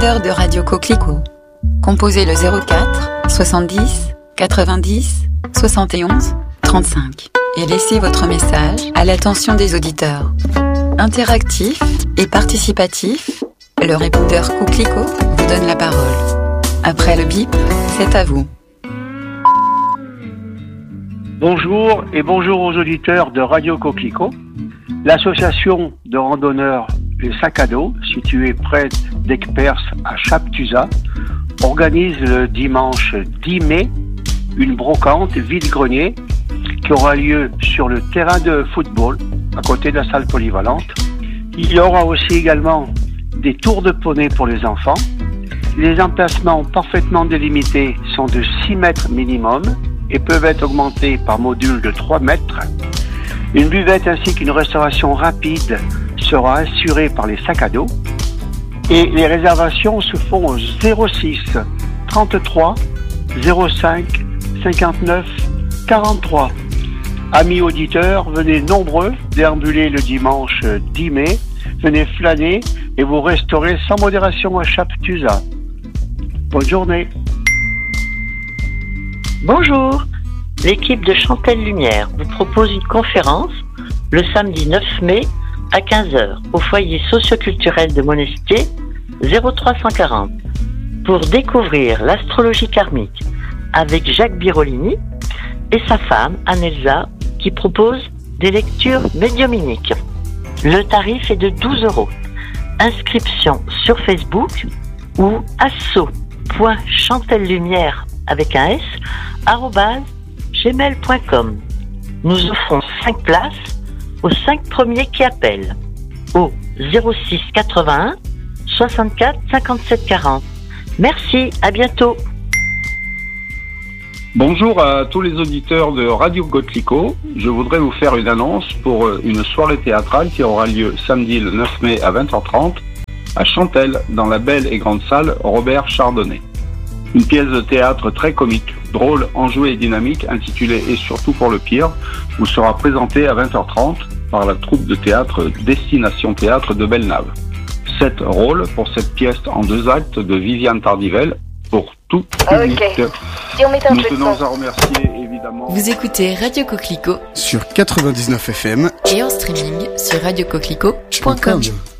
répondeur de Radio Coquelicot. Composez le 04 70 90 71 35 et laissez votre message à l'attention des auditeurs. Interactif et participatif, le répondeur Coquelicot vous donne la parole. Après le bip, c'est à vous. Bonjour et bonjour aux auditeurs de Radio Coquelicot. L'association de randonneurs Les Sacs à Dos, située près d'Aigueperse à Chaptuzat, organise le dimanche 10 mai une brocante vide-grenier qui aura lieu sur le terrain de football à côté de la salle polyvalente. Il y aura aussi également des tours de poney pour les enfants. Les emplacements parfaitement délimités sont de 6 mètres minimum et peuvent être augmentés par module de 3 mètres. Une buvette ainsi qu'une restauration rapide sera assurée par les sacs à dos. Et les réservations se font au 06 33 05 59 43. Amis auditeurs, venez nombreux déambuler le dimanche 10 mai. Venez flâner et vous restaurez sans modération à Chaptuzat. Bonne journée. Bonjour, l'équipe de Chantel Lumière vous propose une conférence le samedi 9 mai à 15h au foyer socioculturel de Monestier 0340 pour découvrir l'astrologie karmique avec Jacques Birolini et sa femme Anelsa qui propose des lectures médiuminiques. Le tarif est de 12 €. Inscription sur Facebook ou asso.chantellumière avec un s @gmail.com. Nous offrons 5 places aux 5 premiers qui appellent au 06 81 64 57 40. Merci, à bientôt. Bonjour à tous les auditeurs de Radio Coquelicot. Je voudrais vous faire une annonce pour une soirée théâtrale qui aura lieu samedi le 9 mai à 20h30 à Chantel, dans la belle et grande salle Robert Chardonnay. Une pièce de théâtre très comique, drôle, enjouée et dynamique, intitulée « Et surtout pour le pire », vous sera présentée à 20h30 par la troupe de théâtre Destination Théâtre de Bellenave. 7 rôles pour cette pièce en 2 actes de Viviane Tardivelle pour tout public. Si on met un Nous peu de tenons son. à remercier évidemment... Vous écoutez Radio Coquelicot sur 99 FM et en streaming sur radiocoquelicot.com.